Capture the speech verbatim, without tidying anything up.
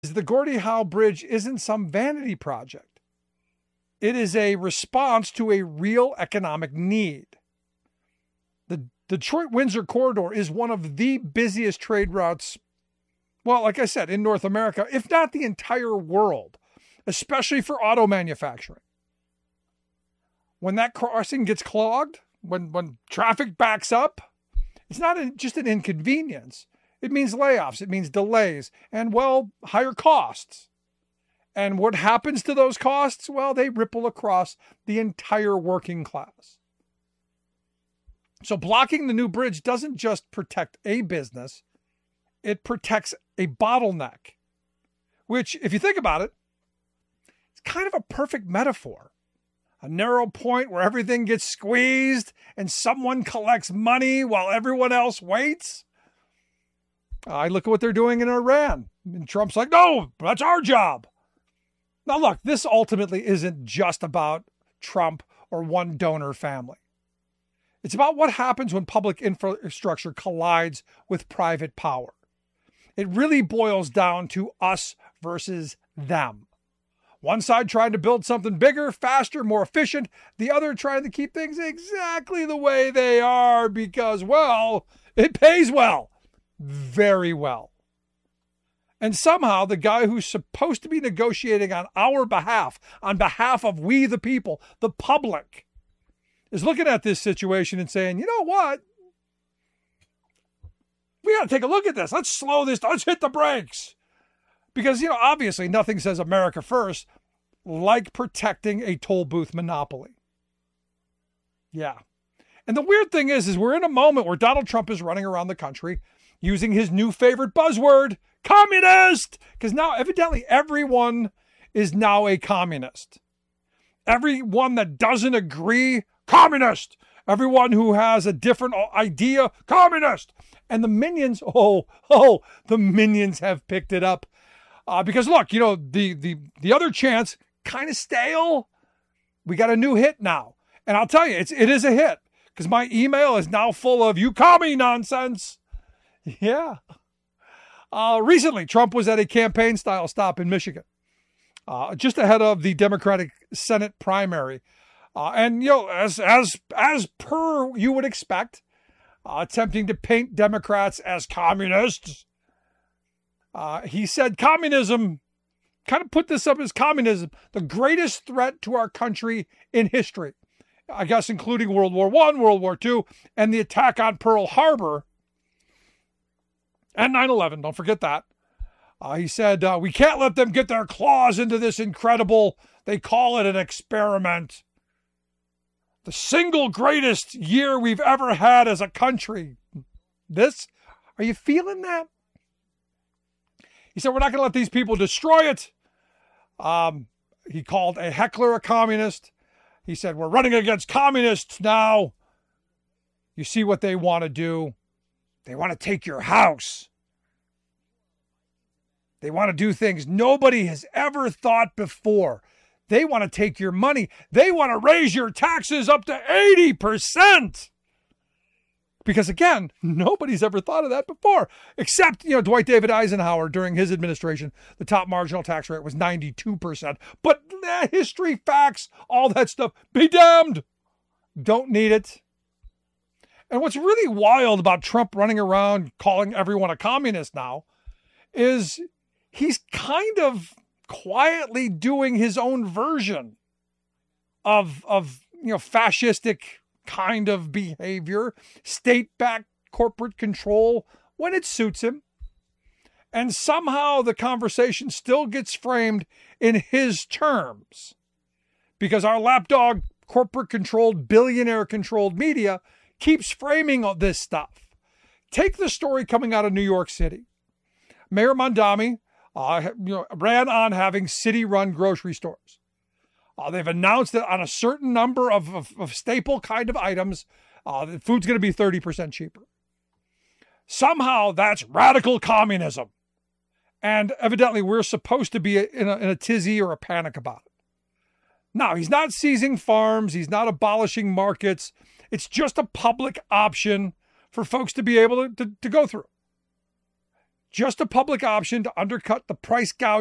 The Gordie Howe Bridge isn't some vanity project. It is a response to a real economic need. The Detroit-Windsor corridor is one of the busiest trade routes, well, like I said, in North America, if not the entire world, especially for auto manufacturing. When that crossing gets clogged, when, when traffic backs up, it's not a, just an inconvenience. It means layoffs, it means delays, and, well, higher costs. And what happens to those costs? Well, they ripple across the entire working class. So blocking the new bridge doesn't just protect a business, it protects a bottleneck, which, if you think about it, it's kind of a perfect metaphor. A narrow point where everything gets squeezed and someone collects money while everyone else waits. I look at what they're doing in Iran. And Trump's like, no, that's our job. Now, look, this ultimately isn't just about Trump or one donor family. It's about what happens when public infrastructure collides with private power. It really boils down to us versus them. One side trying to build something bigger, faster, more efficient. The other trying to keep things exactly the way they are because, well, it pays well. Very well. And somehow the guy who's supposed to be negotiating on our behalf, on behalf of we the people, the public, is looking at this situation and saying, you know what? We got to take a look at this. Let's slow this. Let's hit the brakes. Because, you know, obviously nothing says America first like protecting a toll booth monopoly. Yeah. And the weird thing is, is we're in a moment where Donald Trump is running around the country using his new favorite buzzword, communist, because now evidently everyone is now a communist. Everyone that doesn't agree, communist. Everyone who has a different idea, communist. And the minions, oh, oh, the minions have picked it up. Uh, because look, you know, the the the other chants kind of stale. We got a new hit now. And I'll tell you, it's it is a hit. Because my email is now full of you commie nonsense. Yeah. Uh, recently, Trump was at a campaign-style stop in Michigan, uh, just ahead of the Democratic Senate primary. Uh, and, you know, as as as per you would expect, uh, attempting to paint Democrats as communists, uh, he said communism, kind of put this up as communism, the greatest threat to our country in history. I guess including World War One, World War Two, and the attack on Pearl Harbor, and nine eleven, don't forget that. Uh, he said, uh, we can't let them get their claws into this incredible, they call it an experiment. The single greatest year we've ever had as a country. This, are you feeling that? He said, we're not going to let these people destroy it. Um, he called a heckler a communist. He said, we're running against communists now. You see what they want to do? They want to take your house. They want to do things nobody has ever thought before. They want to take your money. They want to raise your taxes up to eighty percent. Because again, nobody's ever thought of that before. Except, you know, Dwight David Eisenhower during his administration, the top marginal tax rate was ninety-two percent. But eh, history, facts, all that stuff, be damned. Don't need it. And what's really wild about Trump running around calling everyone a communist now is he's kind of quietly doing his own version of, of you know, fascistic kind of behavior, state-backed corporate control when it suits him. And somehow the conversation still gets framed in his terms because our lapdog corporate-controlled, billionaire-controlled media keeps framing all this stuff. Take the story coming out of New York City. Mayor Mondami uh, you know, ran on having city-run grocery stores. Uh, they've announced that on a certain number of, of, of staple kind of items, uh, the food's going to be thirty percent cheaper. Somehow that's radical communism. And evidently we're supposed to be in a, in a tizzy or a panic about it. Now, he's not seizing farms. He's not abolishing markets. It's just a public option for folks to be able to, to, to go through. just a public option to undercut the price gouge